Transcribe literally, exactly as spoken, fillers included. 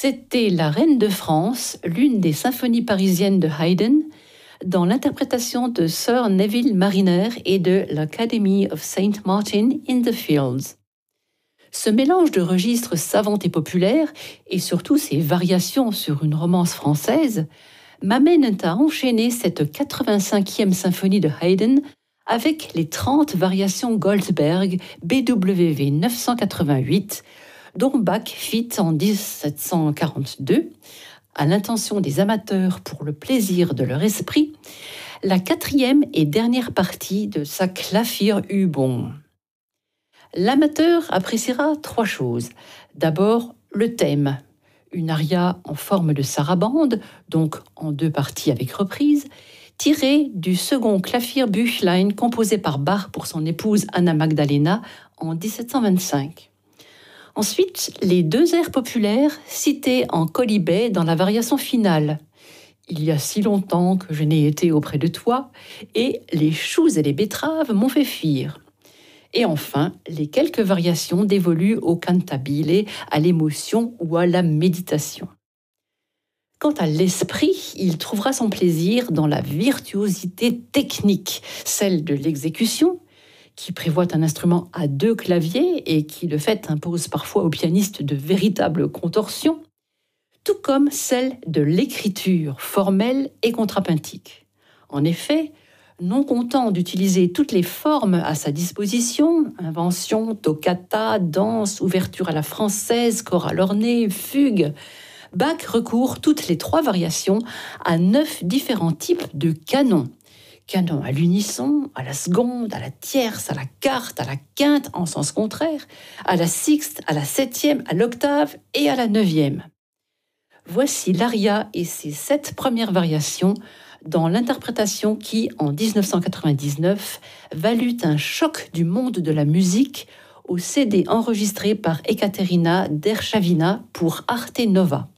C'était La Reine de France, l'une des symphonies parisiennes de Haydn, dans l'interprétation de Sir Neville Marriner et de l'Academy of Saint Martin in the Fields. Ce mélange de registres savants et populaires, et surtout ses variations sur une romance française, m'amènent à enchaîner cette quatre-vingt-cinquième symphonie de Haydn avec les trente variations Goldberg B W V neuf cent quatre-vingt-huit, dont Bach fit en dix-sept cent quarante-deux, à l'intention des amateurs pour le plaisir de leur esprit, la quatrième et dernière partie de sa Klavierübung. L'amateur appréciera trois choses. D'abord, le thème, une aria en forme de sarabande, donc en deux parties avec reprise, tirée du second Klavierbüchlein composé par Bach pour son épouse Anna Magdalena en dix-sept cent vingt-cinq. Ensuite, les deux airs populaires cités en quolibet dans la variation finale. Il y a si longtemps que je n'ai été auprès de toi, et les choux et les betteraves m'ont fait fuir. Et enfin, les quelques variations dévolues au cantabile, à l'émotion ou à la méditation. Quant à l'esprit, il trouvera son plaisir dans la virtuosité technique, celle de l'exécution, qui prévoit un instrument à deux claviers et qui, de fait, impose parfois au pianiste de véritables contorsions, tout comme celle de l'écriture formelle et contrapuntique. En effet, non content d'utiliser toutes les formes à sa disposition, invention, toccata, danse, ouverture à la française, chorale ornée, fugue, Bach recourt toutes les trois variations à neuf différents types de canons. Canon à l'unisson, à la seconde, à la tierce, à la quarte, à la quinte en sens contraire, à la sixte, à la septième, à l'octave et à la neuvième. Voici l'aria et ses sept premières variations dans l'interprétation qui, en dix-neuf cent quatre-vingt-dix-neuf, valut un choc du monde de la musique au C D enregistré par Ekaterina Derchavina pour Arte Nova.